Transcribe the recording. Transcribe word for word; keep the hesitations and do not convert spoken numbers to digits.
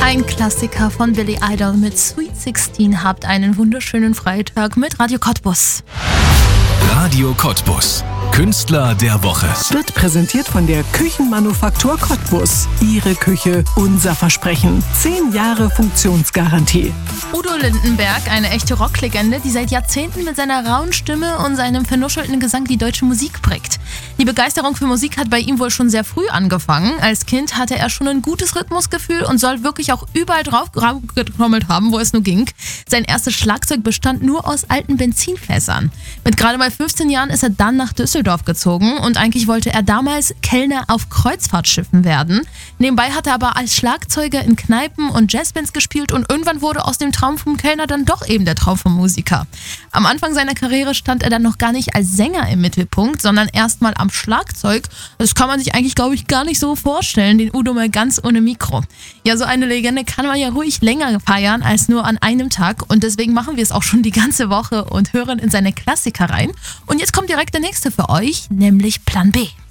Ein Klassiker von Billy Idol mit Sweet sixteen. Habt einen wunderschönen Freitag mit Radio Cottbus. Radio Cottbus. Künstler der Woche. Wird präsentiert von der Küchenmanufaktur Cottbus. Ihre Küche, unser Versprechen. Zehn Jahre Funktionsgarantie. Udo Lindenberg, eine echte Rocklegende, die seit Jahrzehnten mit seiner rauen Stimme und seinem vernuschelten Gesang die deutsche Musik prägt. Die Begeisterung für Musik hat bei ihm wohl schon sehr früh angefangen. Als Kind hatte er schon ein gutes Rhythmusgefühl und soll wirklich auch überall drauf getrommelt haben, wo es nur ging. Sein erstes Schlagzeug bestand nur aus alten Benzinfässern. Mit gerade mal fünfzehn Jahren ist er dann nach Düsseldorf gezogen und eigentlich wollte er damals Kellner auf Kreuzfahrtschiffen werden. Nebenbei hat er aber als Schlagzeuger in Kneipen und Jazzbands gespielt und irgendwann wurde aus dem Traum vom Kellner dann doch eben der Traum vom Musiker. Am Anfang seiner Karriere stand er dann noch gar nicht als Sänger im Mittelpunkt, sondern erstmal am Schlagzeug. Das kann man sich eigentlich, glaube ich, gar nicht so vorstellen, den Udo mal ganz ohne Mikro. Ja, so eine Legende kann man ja ruhig länger feiern als nur an einem Tag und deswegen machen wir es auch schon die ganze Woche und hören in seine Klassiker rein. Und jetzt kommt direkt der nächste für euch, nämlich Plan B.